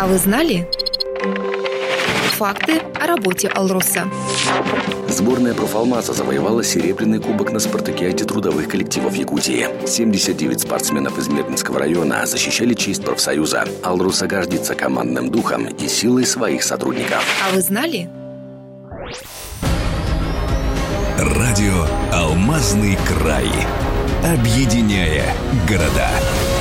А вы знали? Факты о работе «Алроса». Сборная «Профалмаза» завоевала серебряный кубок на спартакиаде трудовых коллективов Якутии. 79 спортсменов из Мирнинского района защищали честь профсоюза. «Алроса» гордится командным духом и силой своих сотрудников. А вы знали? Радио «Алмазный край». Объединяя города.